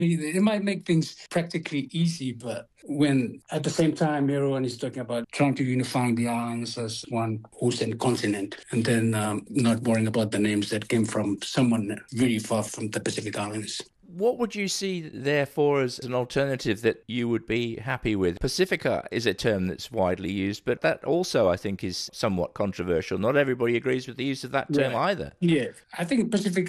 It might make things practically easy, but when at the same time everyone is talking about trying to unify the islands as one ocean continent, and then not worrying about the names that came from someone really far from the Pacific Islands. What would you see, therefore, as an alternative that you would be happy with? Pacifica is a term that's widely used, but that also, I think, is somewhat controversial. Not everybody agrees with the use of that term either. Yeah, I think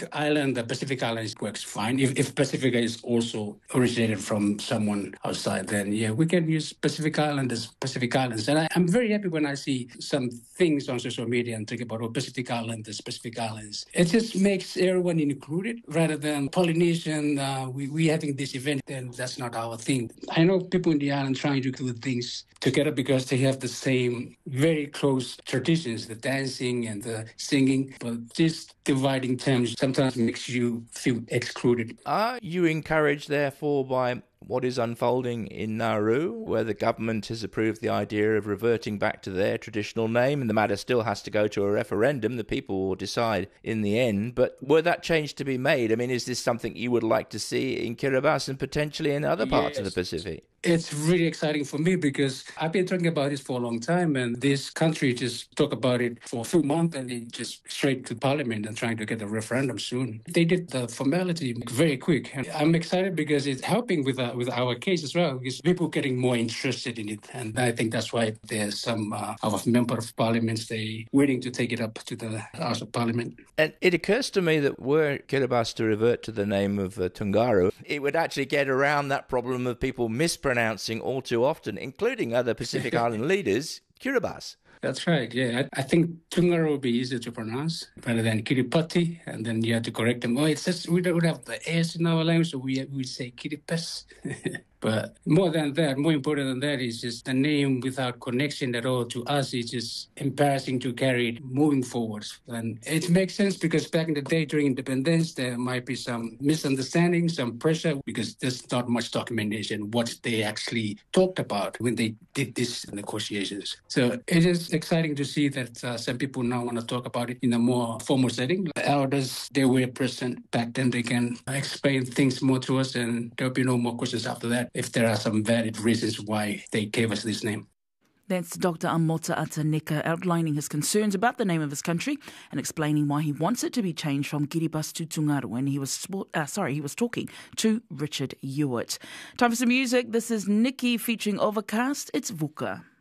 the Pacific Islands works fine. If Pacifica is also originated from someone outside, then yeah, we can use Pacific Island as Pacific Islands. And I'm very happy when I see some things on social media and think about Pacific Island as Pacific Islands. It just makes everyone included rather than Polynesian. We having this event, and that's not our thing. I know people in the island trying to do things together because they have the same very close traditions, the dancing and the singing, but just dividing terms sometimes makes you feel excluded. Are you encouraged, therefore, by what is unfolding in Nauru, where the government has approved the idea of reverting back to their traditional name, and the matter still has to go to a referendum? The people will decide in the end. But were that change to be made, I mean, is this something you would like to see in Kiribati and potentially in other parts of the Pacific? It's really exciting for me because I've been talking about this for a long time, and this country just talk about it for a few months and they just straight to Parliament and trying to get a referendum soon. They did the formality very quick. And I'm excited because it's helping with our case as well, because people getting more interested in it. And I think that's why there's some our member of Parliament, they waiting to take it up to the House of Parliament. And it occurs to me that were Kiribati to revert to the name of Tungaru, it would actually get around that problem of people mispronouncing all too often, including other Pacific Island leaders, Kiribati. That's right, yeah. I think Tungaru will be easier to pronounce rather than Kiribati, and then you have to correct them. Oh, it says we don't have the S in our language, so we say Kiribati. But more important than that is just the name without connection at all to us. It's just embarrassing to carry it moving forwards. And it makes sense because back in the day during independence, there might be some misunderstanding, some pressure, because there's not much documentation what they actually talked about when they did these negotiations. So it is exciting to see that some people now want to talk about it in a more formal setting. The elders, they were present back then. They can explain things more to us, and there'll be no more questions after that if there are some valid reasons why they gave us this name. That's Dr. Amota Ataneka outlining his concerns about the name of his country and explaining why he wants it to be changed from Kiribati to Tungaru when he was talking to Richard Hewitt. Time for some music. This is Nikki featuring Overcast. It's Vuka.